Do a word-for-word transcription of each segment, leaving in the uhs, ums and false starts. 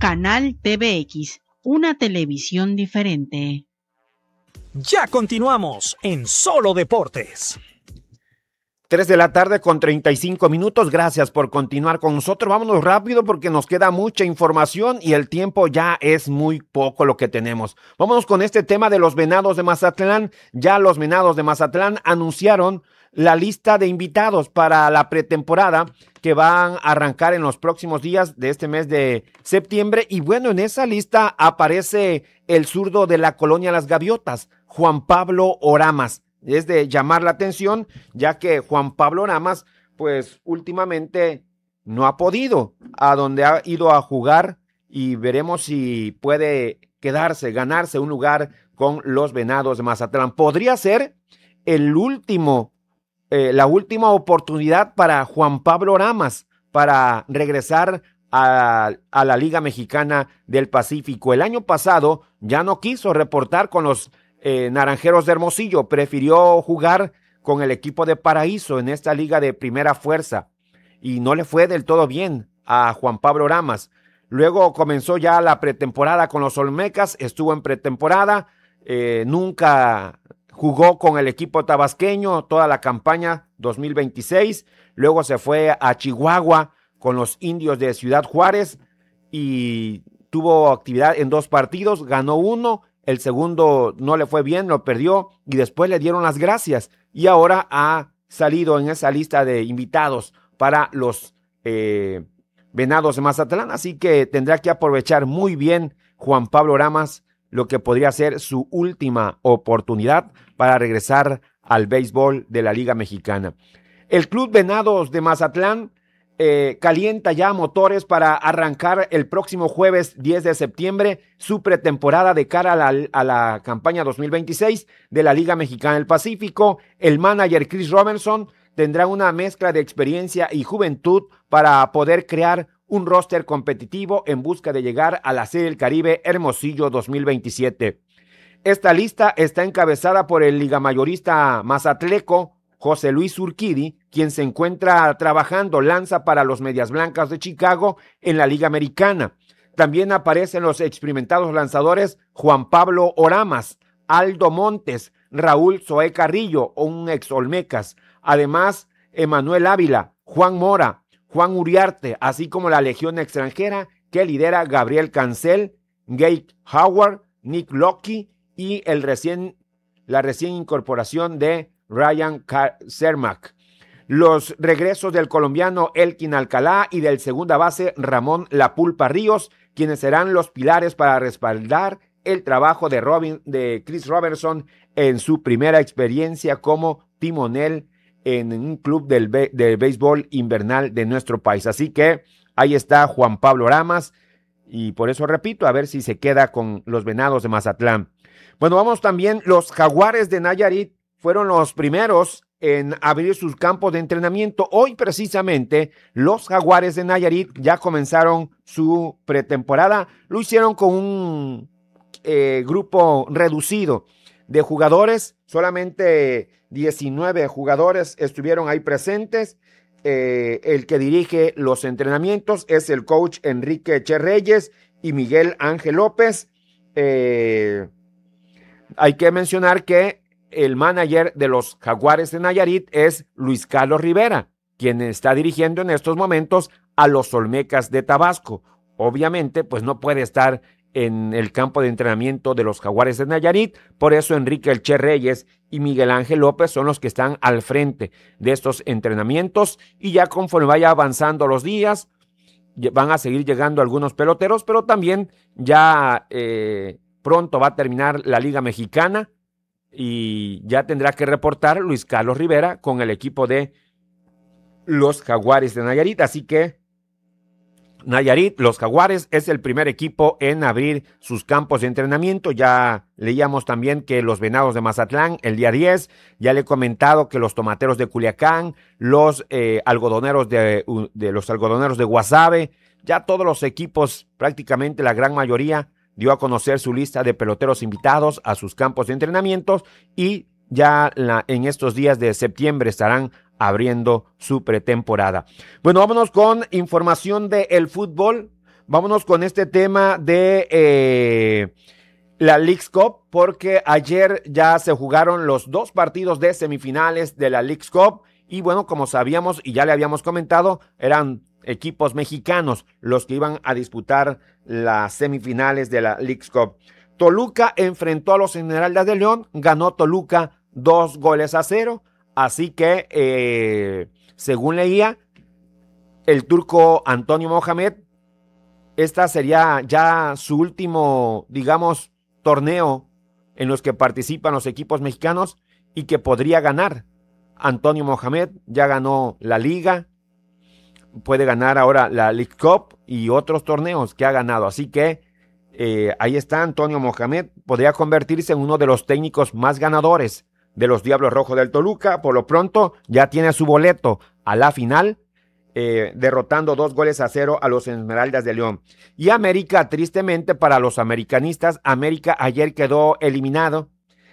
Canal T V X, una televisión diferente. Ya continuamos en Solo Deportes. tres de la tarde con treinta y cinco minutos. Gracias por continuar con nosotros. Vámonos rápido porque nos queda mucha información y el tiempo ya es muy poco lo que tenemos. Vámonos con este tema de los Venados de Mazatlán. Ya los Venados de Mazatlán anunciaron la lista de invitados para la pretemporada que van a arrancar en los próximos días de este mes de septiembre. Y bueno, en esa lista aparece el zurdo de la colonia Las Gaviotas, Juan Pablo Oramas. Es de llamar la atención, ya que Juan Pablo Oramas, pues últimamente no ha podido a donde ha ido a jugar y veremos si puede quedarse, ganarse un lugar con los Venados de Mazatlán. Podría ser el último, eh, la última oportunidad para Juan Pablo Oramas para regresar a, a la Liga Mexicana del Pacífico. El año pasado ya no quiso reportar con los Eh, Naranjeros de Hermosillo, prefirió jugar con el equipo de Paraíso en esta liga de primera fuerza y no le fue del todo bien a Juan Pablo Oramas. Luego comenzó ya la pretemporada con los Olmecas, estuvo en pretemporada, eh, nunca jugó con el equipo tabasqueño toda la campaña dos mil veintiséis, luego se fue a Chihuahua con los Indios de Ciudad Juárez y tuvo actividad en dos partidos, ganó uno. El segundo no le fue bien, lo perdió y después le dieron las gracias. Y ahora ha salido en esa lista de invitados para los eh, Venados de Mazatlán. Así que tendrá que aprovechar muy bien Juan Pablo Oramas lo que podría ser su última oportunidad para regresar al béisbol de la Liga Mexicana. El Club Venados de Mazatlán Eh, calienta ya motores para arrancar el próximo jueves diez de septiembre su pretemporada de cara a la, a la campaña dos mil veintiséis de la Liga Mexicana del Pacífico. El manager Chris Robertson tendrá una mezcla de experiencia y juventud para poder crear un roster competitivo en busca de llegar a la Serie del Caribe Hermosillo dos mil veintisiete. Esta lista está encabezada por el ligamayorista mazatleco José Luis Urquidi, quien se encuentra trabajando lanza para los Medias Blancas de Chicago en la Liga Americana. También aparecen los experimentados lanzadores Juan Pablo Oramas, Aldo Montes, Raúl Zoé Carrillo, un ex Olmecas. Además, Emanuel Ávila, Juan Mora, Juan Uriarte, así como la legión extranjera que lidera Gabriel Cancel, Gage Howard, Nick Locke y el recién, la recién incorporación de Ryan Cermak. Los regresos del colombiano Elkin Alcalá y del segunda base Ramón La Pulpa Ríos, quienes serán los pilares para respaldar el trabajo de, Robin, de Chris Robertson en su primera experiencia como timonel en un club del, del béisbol invernal de nuestro país. Así que ahí está Juan Pablo Oramas y por eso repito, a ver si se queda con los Venados de Mazatlán. Bueno, vamos también, los Jaguares de Nayarit fueron los primeros en abrir sus campos de entrenamiento. Hoy precisamente los Jaguares de Nayarit ya comenzaron su pretemporada. Lo hicieron con un eh, grupo reducido de jugadores. Solamente diecinueve jugadores estuvieron ahí presentes. Eh, el que dirige los entrenamientos es el coach Enrique Che Reyes y Miguel Ángel López. Eh, hay que mencionar que el manager de los Jaguares de Nayarit es Luis Carlos Rivera, quien está dirigiendo en estos momentos a los Olmecas de Tabasco. Obviamente, pues no puede estar en el campo de entrenamiento de los Jaguares de Nayarit, por eso Enrique El Che Reyes y Miguel Ángel López son los que están al frente de estos entrenamientos y ya conforme vaya avanzando los días, van a seguir llegando algunos peloteros, pero también ya eh, pronto va a terminar la Liga Mexicana y ya tendrá que reportar Luis Carlos Rivera con el equipo de los Jaguares de Nayarit. Así que Nayarit, los Jaguares, es el primer equipo en abrir sus campos de entrenamiento. Ya leíamos también que los Venados de Mazatlán el día diez, ya le he comentado que los Tomateros de Culiacán, los eh, algodoneros de, de los algodoneros de Guasave, ya todos los equipos, prácticamente la gran mayoría, dio a conocer su lista de peloteros invitados a sus campos de entrenamientos y ya la, en estos días de septiembre estarán abriendo su pretemporada. Bueno, vámonos con información del fútbol. Vámonos con este tema de eh, la Leagues Cup, porque ayer ya se jugaron los dos partidos de semifinales de la Leagues Cup y bueno, como sabíamos y ya le habíamos comentado, eran equipos mexicanos los que iban a disputar las semifinales de la Leagues Cup. Toluca enfrentó a los Esmeraldas de León, ganó Toluca dos goles a cero, así que eh, según leía el turco Antonio Mohamed, esta sería ya su último, digamos, torneo en los que participan los equipos mexicanos y que podría ganar. Antonio Mohamed ya ganó la Liga, puede ganar ahora la League Cup y otros torneos que ha ganado. Así que eh, ahí está Antonio Mohamed, podría convertirse en uno de los técnicos más ganadores de los Diablos Rojos del Toluca. Por lo pronto ya tiene su boleto a la final, Eh, derrotando dos goles a cero a los Esmeraldas de León. Y América, tristemente para los americanistas, América ayer quedó eliminado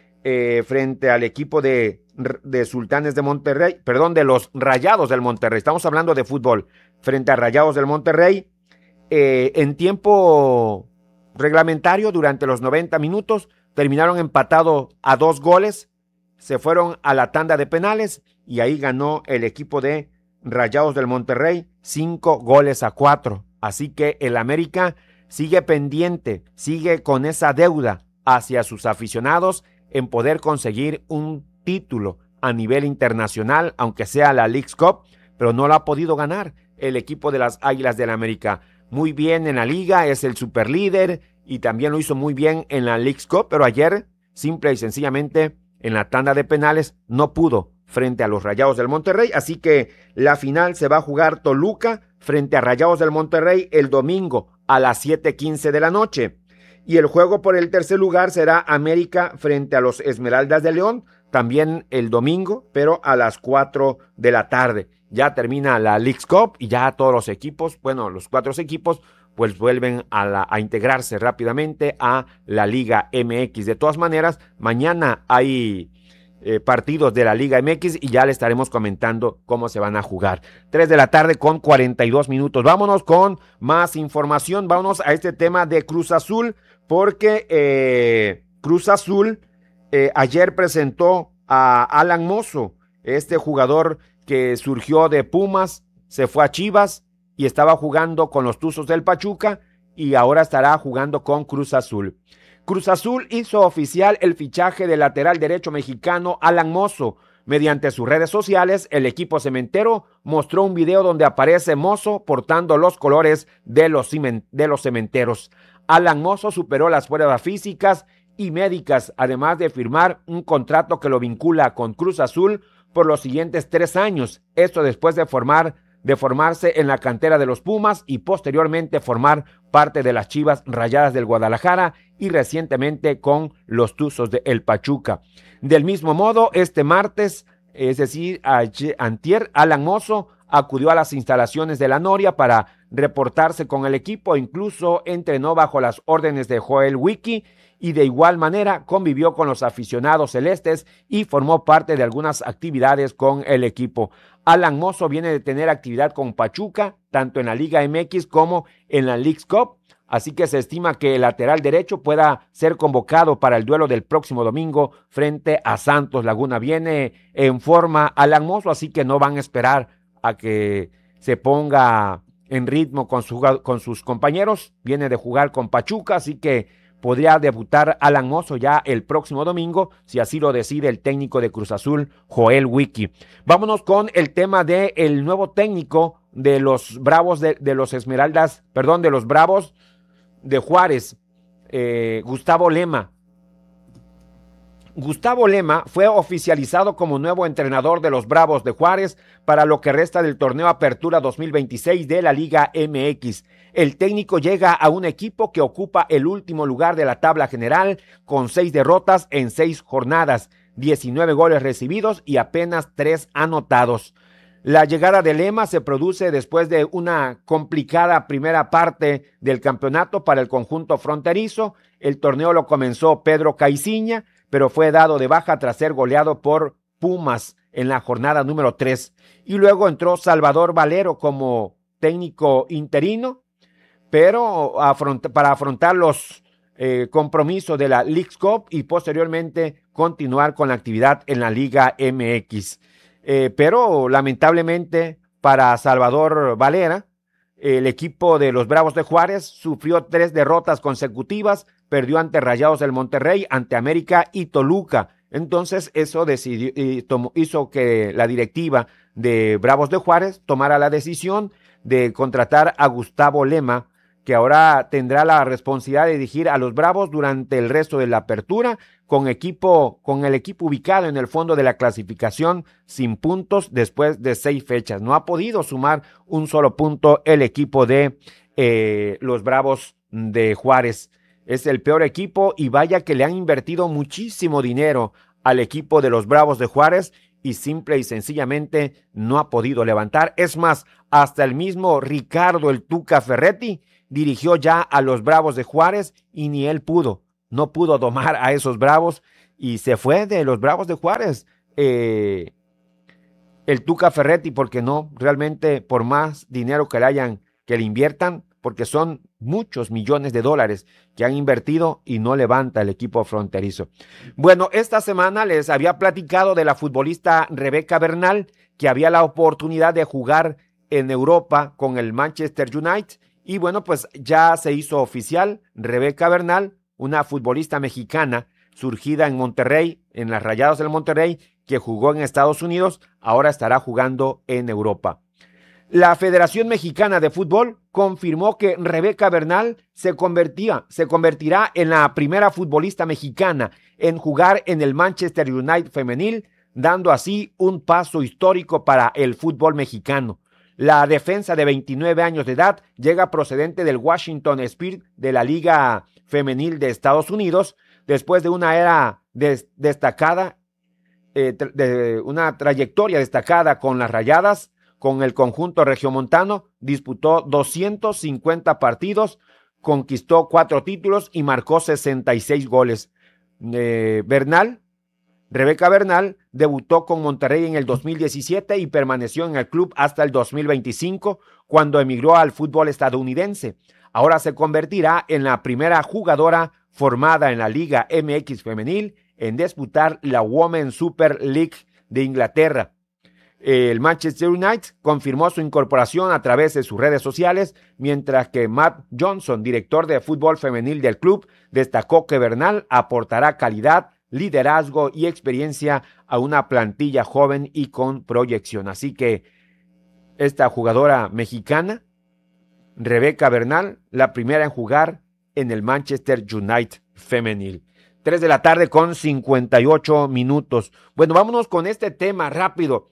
eh, frente al equipo de, de Sultanes de Monterrey, perdón, de los Rayados del Monterrey. Estamos hablando de fútbol. Frente a Rayados del Monterrey, eh, en tiempo reglamentario, durante los noventa minutos, terminaron empatados a dos goles, se fueron a la tanda de penales y ahí ganó el equipo de Rayados del Monterrey, cinco goles a cuatro. Así que el América sigue pendiente, sigue con esa deuda hacia sus aficionados en poder conseguir un título a nivel internacional, aunque sea la Leagues Cup, pero no lo ha podido ganar el equipo de las Águilas del América. Muy bien en la liga, es el superlíder y también lo hizo muy bien en la Leagues Cup, pero ayer, simple y sencillamente, en la tanda de penales no pudo frente a los Rayados del Monterrey, así que la final se va a jugar Toluca frente a Rayados del Monterrey el domingo a las siete quince de la noche. Y el juego por el tercer lugar será América frente a los Esmeraldas de León, también el domingo, pero a las cuatro de la tarde. Ya termina la Leagues Cup y ya todos los equipos, bueno, los cuatro equipos, pues vuelven a, la, a integrarse rápidamente a la Liga M X. De todas maneras, mañana hay Eh, partidos de la Liga M X y ya le estaremos comentando cómo se van a jugar. tres de la tarde con cuarenta y dos minutos. Vámonos con más información. Vámonos a este tema de Cruz Azul, porque eh, Cruz Azul eh, ayer presentó a Alan Mozo, este jugador que surgió de Pumas, se fue a Chivas y estaba jugando con los Tuzos del Pachuca y ahora estará jugando con Cruz Azul. Cruz Azul hizo oficial el fichaje del lateral derecho mexicano Alan Mozo. Mediante sus redes sociales, el equipo cementero mostró un video donde aparece Mozo portando los colores de los, de los cementeros. Alan Mozo superó las pruebas físicas y médicas, además de firmar un contrato que lo vincula con Cruz Azul por los siguientes tres años. Esto después de formar de formarse en la cantera de los Pumas y posteriormente formar parte de las Chivas Rayadas del Guadalajara y recientemente con los Tuzos de El Pachuca. Del mismo modo, este martes, es decir, antier, Alan Mozo acudió a las instalaciones de la Noria para reportarse con el equipo, incluso entrenó bajo las órdenes de Joel Wiki y de igual manera convivió con los aficionados celestes y formó parte de algunas actividades con el equipo. Alan Mozo viene de tener actividad con Pachuca, tanto en la Liga M X como en la Leagues Cup, así que se estima que el lateral derecho pueda ser convocado para el duelo del próximo domingo frente a Santos Laguna. Viene en forma Alan Mozo, así que no van a esperar a que se ponga en ritmo con, su, con sus compañeros. Viene de jugar con Pachuca, así que podría debutar Alan Mozo ya el próximo domingo, si así lo decide el técnico de Cruz Azul, Joel Wiki. Vámonos con el tema del el nuevo técnico de los Bravos de, de los Esmeraldas, perdón, de los Bravos de Juárez, eh, Gustavo Lema. Gustavo Lema fue oficializado como nuevo entrenador de los Bravos de Juárez para lo que resta del torneo Apertura dos mil veintiséis de la Liga M X. El técnico llega a un equipo que ocupa el último lugar de la tabla general con seis derrotas en seis jornadas, diecinueve goles recibidos y apenas tres anotados. La llegada de Lema se produce después de una complicada primera parte del campeonato para el conjunto fronterizo. El torneo lo comenzó Pedro Caiciña, pero fue dado de baja tras ser goleado por Pumas en la jornada número tres. Y luego entró Salvador Valero como técnico interino, pero afront- para afrontar los eh, compromisos de la Leagues Cup y posteriormente continuar con la actividad en la Liga M X. Eh, pero lamentablemente para Salvador Valera, el equipo de los Bravos de Juárez sufrió tres derrotas consecutivas, perdió ante Rayados del Monterrey, ante América y Toluca. Entonces eso decidió, y tomó, hizo que la directiva de Bravos de Juárez tomara la decisión de contratar a Gustavo Lema, que ahora tendrá la responsabilidad de dirigir a los Bravos durante el resto de la apertura, con equipo, con el equipo ubicado en el fondo de la clasificación sin puntos después de seis fechas. No ha podido sumar un solo punto el equipo de eh, los Bravos de Juárez. Es el peor equipo y vaya que le han invertido muchísimo dinero al equipo de los Bravos de Juárez y simple y sencillamente no ha podido levantar. Es más, hasta el mismo Ricardo el Tuca Ferretti dirigió ya a los Bravos de Juárez y ni él pudo, no pudo domar a esos Bravos y se fue de los Bravos de Juárez eh, el Tuca Ferretti, porque no, realmente por más dinero que le hayan, que le inviertan, porque son muchos millones de dólares que han invertido y no levanta el equipo fronterizo. Bueno, esta semana les había platicado de la futbolista Rebeca Bernal, que había la oportunidad de jugar en Europa con el Manchester United. Y bueno, pues ya se hizo oficial. Rebeca Bernal, una futbolista mexicana surgida en Monterrey, en las Rayadas del Monterrey, que jugó en Estados Unidos, ahora estará jugando en Europa. La Federación Mexicana de Fútbol confirmó que Rebeca Bernal se, convertía, se convertirá en la primera futbolista mexicana en jugar en el Manchester United femenil, dando así un paso histórico para el fútbol mexicano. La defensa de veintinueve años de edad llega procedente del Washington Spirit de la Liga Femenil de Estados Unidos, después de una era des- destacada, eh, de una trayectoria destacada con las Rayadas. Con el conjunto regiomontano disputó doscientos cincuenta partidos, conquistó cuatro títulos y marcó sesenta y seis goles. Eh, Bernal, Rebeca Bernal, debutó con Monterrey en el dos mil diecisiete y permaneció en el club hasta el dos mil veinticinco, cuando emigró al fútbol estadounidense. Ahora se convertirá en la primera jugadora formada en la Liga M X femenil en disputar la Women's Super League de Inglaterra. El Manchester United confirmó su incorporación a través de sus redes sociales, mientras que Matt Johnson, director de fútbol femenil del club, destacó que Bernal aportará calidad, liderazgo y experiencia a una plantilla joven y con proyección. Así que esta jugadora mexicana, Rebeca Bernal, la primera en jugar en el Manchester United femenil. tres de la tarde con cincuenta y ocho minutos. Bueno, vámonos con este tema rápido.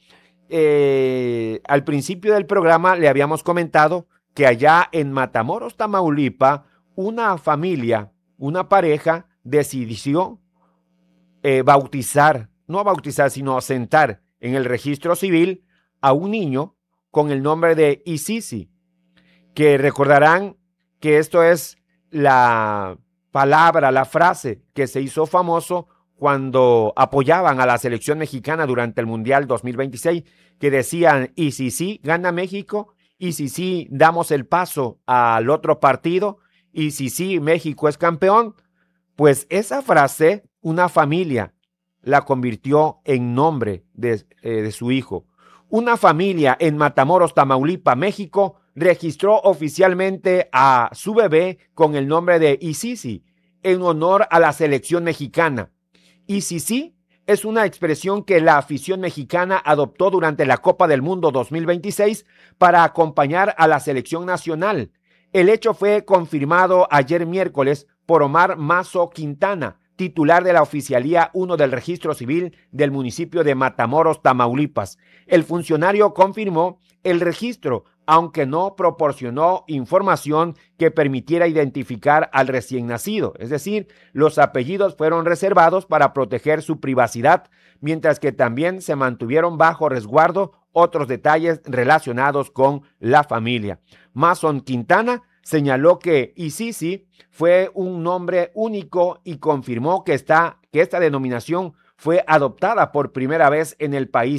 Eh, al principio del programa le habíamos comentado que allá en Matamoros, Tamaulipas, una familia, una pareja decidió eh, bautizar, no bautizar, sino asentar en el registro civil a un niño con el nombre de Isisi, que recordarán que esto es la palabra, la frase que se hizo famoso cuando apoyaban a la selección mexicana durante el Mundial dos mil veintiséis, que decían, y si sí, gana México, y si sí, damos el paso al otro partido, y si sí, México es campeón. Pues esa frase, una familia la convirtió en nombre de, eh, de su hijo. Una familia en Matamoros, Tamaulipas, México, registró oficialmente a su bebé con el nombre de Isisi, en honor a la selección mexicana. Isisi es una expresión que la afición mexicana adoptó durante la Copa del Mundo dos mil veintiséis para acompañar a la selección nacional. El hecho fue confirmado ayer miércoles por Omar Mazo Quintana, titular de la Oficialía uno del Registro Civil del municipio de Matamoros, Tamaulipas. El funcionario confirmó el registro, aunque no proporcionó información que permitiera identificar al recién nacido. Es decir, los apellidos fueron reservados para proteger su privacidad, mientras que también se mantuvieron bajo resguardo otros detalles relacionados con la familia. Mason Quintana señaló que Isisi fue un nombre único y confirmó que, está, que esta denominación fue adoptada por primera vez en el país.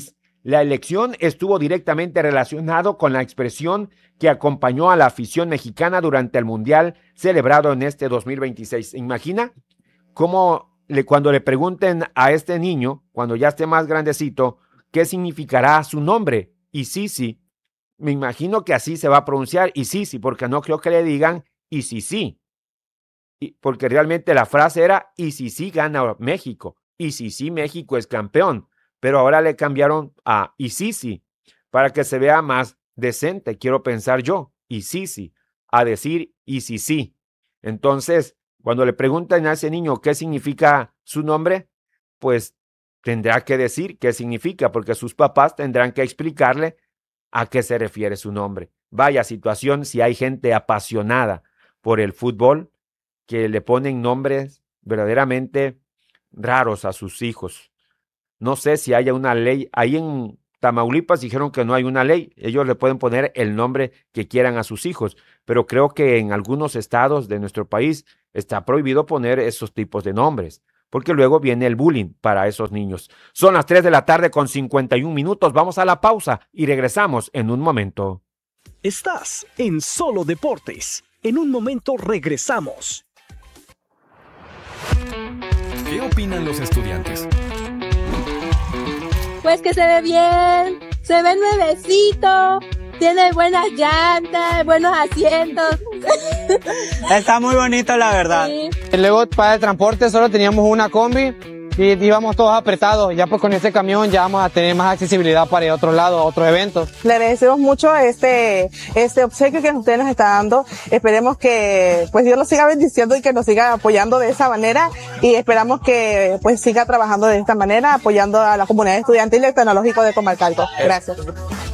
La elección estuvo directamente relacionado con la expresión que acompañó a la afición mexicana durante el Mundial celebrado en este dos mil veintiséis. ¿Imagina cómo le, cuando le pregunten a este niño, cuando ya esté más grandecito, qué significará su nombre? Isisi. Me imagino que así se va a pronunciar Isisi, porque no creo que le digan Isisi. Porque realmente la frase era Isisi gana México. Isisi México es campeón. Pero ahora le cambiaron a Isisi para que se vea más decente, quiero pensar yo, Isisi, a decir Isisi. Entonces, cuando le preguntan a ese niño qué significa su nombre, pues tendrá que decir qué significa, porque sus papás tendrán que explicarle a qué se refiere su nombre. Vaya situación si hay gente apasionada por el fútbol que le ponen nombres verdaderamente raros a sus hijos. No sé si haya una ley. Ahí en Tamaulipas dijeron que no hay una ley. Ellos le pueden poner el nombre que quieran a sus hijos, pero creo que en algunos estados de nuestro país está prohibido poner esos tipos de nombres, porque luego viene el bullying para esos niños. Son las tres de la tarde con cincuenta y un minutos. Vamos a la pausa y regresamos en un momento. Estás en Solo Deportes. En un momento regresamos. ¿Qué opinan los estudiantes? Pues que se ve bien, se ve nuevecito, tiene buenas llantas, buenos asientos. Está muy bonito, la verdad. Sí. Luego para el transporte solo teníamos una combi y íbamos todos apretados. Ya pues con este camión ya vamos a tener más accesibilidad para ir a otros lados, a otros eventos. Le agradecemos mucho este, este obsequio que usted nos está dando. Esperemos que pues Dios nos siga bendiciendo y que nos siga apoyando de esa manera, y esperamos que pues siga trabajando de esta manera, apoyando a la comunidad estudiantil y tecnológico de Comalcalco. Gracias.